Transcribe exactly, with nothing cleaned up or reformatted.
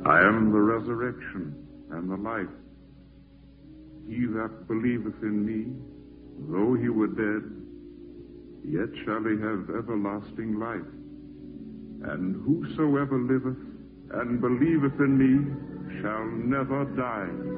I am the resurrection and the life. He that believeth in me, though he were dead, yet shall he have everlasting life. And whosoever liveth and believeth in me shall never die.